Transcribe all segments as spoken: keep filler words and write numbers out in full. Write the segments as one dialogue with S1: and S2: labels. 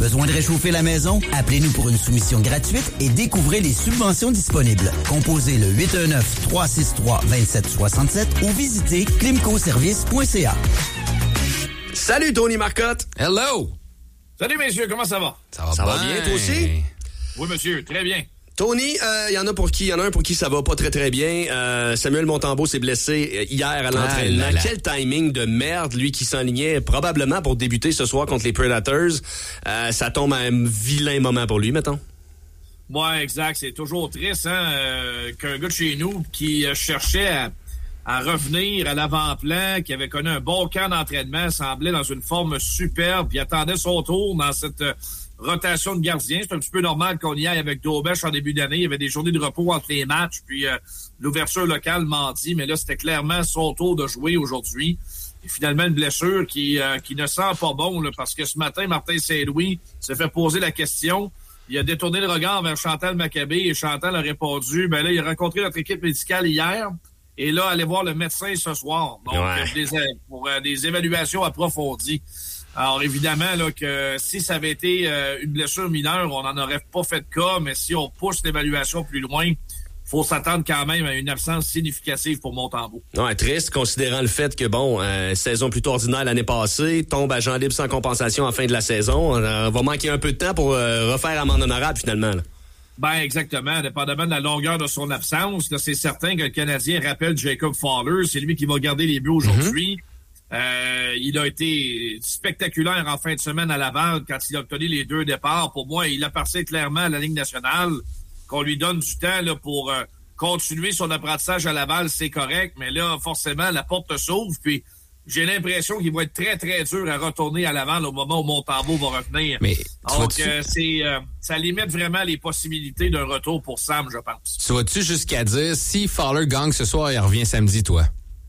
S1: Besoin de réchauffer la maison? Appelez-nous pour une soumission gratuite et découvrez les subventions disponibles. Composez le huit un neuf, trois six trois, deux sept six sept ou visitez climcoservice point c a.
S2: Salut Tony Marcotte!
S3: Hello!
S4: Salut messieurs, comment ça va?
S3: Ça va
S2: ça
S3: bien.
S2: va bien, toi aussi?
S4: Oui monsieur, très bien.
S2: Tony, il euh, y en a pour qui, il y en a un pour qui ça va pas très très bien. Euh, Samuel Montembeault s'est blessé hier à l'entraînement.
S3: Ah là là.
S2: Quel timing de merde, lui qui s'enlignait probablement pour débuter ce soir contre les Predators. Euh, ça tombe à un vilain moment pour lui, mettons.
S4: Ouais, exact. C'est toujours triste hein, euh, qu'un gars de chez nous qui euh, cherchait à, à revenir à l'avant-plan, qui avait connu un bon camp d'entraînement, semblait dans une forme superbe, puis attendait son tour dans cette euh, rotation de gardien. C'est un petit peu normal qu'on y aille avec Daubèche en début d'année. Il y avait des journées de repos entre les matchs, puis euh, l'ouverture locale mardi, mais là, c'était clairement son tour de jouer aujourd'hui. Et finalement, une blessure qui euh, qui ne sent pas bon, là, parce que ce matin, Martin Saint-Louis s'est fait poser la question. Il a détourné le regard vers Chantal Maccabé et Chantal a répondu, ben là, il a rencontré notre équipe médicale hier et là, allez voir le médecin ce soir. Donc,
S2: ouais.
S4: des, pour euh, des évaluations approfondies. Alors, évidemment, là, que si ça avait été euh, une blessure mineure, on n'en aurait pas fait de cas, mais si on pousse l'évaluation plus loin, faut s'attendre quand même à une absence significative pour Montembeault.
S2: Ouais, triste, considérant le fait que, bon, euh, saison plutôt ordinaire l'année passée, tombe agent libre sans compensation à la fin de la saison. Euh, on va manquer un peu de temps pour euh, refaire amende honorable, finalement. Là.
S4: Ben, exactement. Dépendamment de la longueur de son absence, là, c'est certain que le Canadien rappelle Jacob Fowler. C'est lui qui va garder les buts aujourd'hui. Mm-hmm. Euh, il a été spectaculaire en fin de semaine à Laval quand il a obtenu les deux départs. Pour moi, il appartient clairement à la Ligue nationale. Qu'on lui donne du temps là, pour euh, continuer son apprentissage à Laval, c'est correct. Mais là, forcément, la porte s'ouvre. Puis j'ai l'impression qu'il va être très, très dur à retourner à Laval au moment où Montembeault va revenir.
S3: Mais,
S4: Donc, euh, c'est, euh, ça limite vraiment les possibilités d'un retour pour Sam, je pense.
S3: Tu vas-tu jusqu'à dire, si Fowler gagne ce soir, il revient samedi, toi?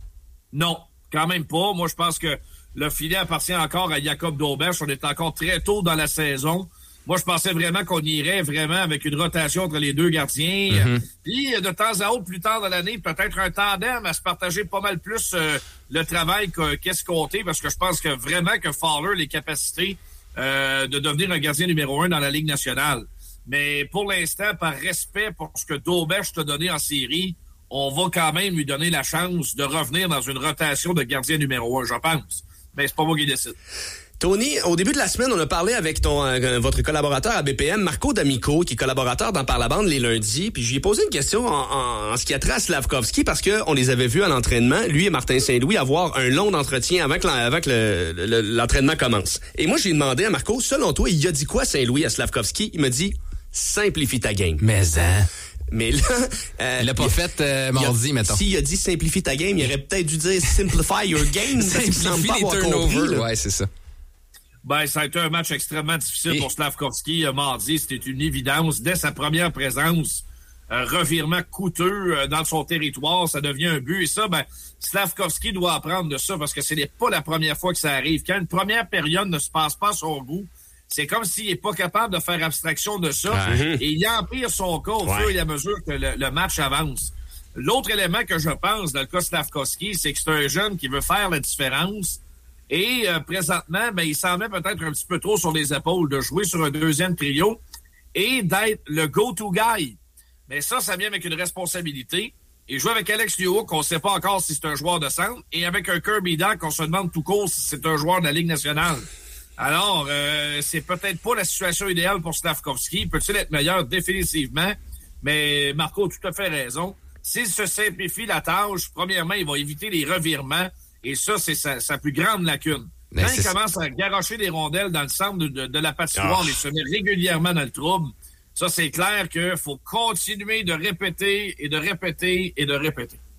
S4: Non, quand même pas. Moi, je pense que le filet appartient encore à Jacob Daubèche. On est encore très tôt dans la saison. Moi, je pensais vraiment qu'on irait vraiment avec une rotation entre les deux gardiens. Mm-hmm. Puis, de temps à autre, plus tard dans l'année, peut-être un tandem à se partager pas mal plus euh, le travail qu'escompté, parce que je pense que vraiment que Fowler a les capacités euh, de devenir un gardien numéro un dans la Ligue nationale. Mais pour l'instant, par respect pour ce que Daubèche t'a donné en série, on va quand même lui donner la chance de revenir dans une rotation de gardien numéro un, je pense. Mais c'est pas moi qui décide.
S2: Tony, au début de la semaine, on a parlé avec ton euh, votre collaborateur à B P M, Marco D'Amico, qui est collaborateur dans Par la bande les lundis, puis je lui ai posé une question en, en, en ce qui a trait à Slavkovski, parce que on les avait vus à l'entraînement, lui et Martin Saint-Louis, avoir un long entretien avant que, avant que le, le, l'entraînement commence. Et moi, j'ai demandé à Marco, selon toi, il a dit quoi Saint-Louis à Slavkovski? Il m'a dit, simplifie ta game.
S3: Mais hein...
S2: Mais là... Euh,
S3: il l'a pas fait euh, mardi,
S2: a,
S3: mettons.
S2: S'il a dit simplifie ta game, il aurait peut-être dû dire simplify your game.
S3: Simplifie les turnovers. Ouais, c'est ça.
S4: Ben, ça a été un match extrêmement difficile Et... pour Slavkovski euh, mardi. C'était une évidence. Dès sa première présence, un revirement coûteux euh, dans son territoire, ça devient un but. Et ça, ben, Slavkovski doit apprendre de ça parce que ce n'est pas la première fois que ça arrive. Quand une première période ne se passe pas à son goût, c'est comme s'il n'est pas capable de faire abstraction de ça. Ouais. Et il empire son cas au ouais. fur et à mesure que le, le match avance. L'autre élément que je pense dans le cas de Slavkovski, c'est que c'est un jeune qui veut faire la différence. Et euh, présentement, ben, il s'en met peut-être un petit peu trop sur les épaules de jouer sur un deuxième trio et d'être le go-to guy. Mais ça, ça vient avec une responsabilité. Et jouer avec Alex Newhook, on ne sait pas encore si c'est un joueur de centre, et avec un Kirby Dach, on se demande tout court si c'est un joueur de la Ligue nationale. Alors, euh, c'est peut-être pas la situation idéale pour Slavkovski. Peut-il être meilleur? Définitivement. Mais Marco a tout à fait raison. S'il se simplifie la tâche, premièrement, il va éviter les revirements. Et ça, c'est sa, sa plus grande lacune. Mais quand il commence à garocher des rondelles dans le centre de, de, de la patinoire, oh. les semer régulièrement dans le trouble, ça, c'est clair qu'il faut continuer de répéter et de répéter et de répéter.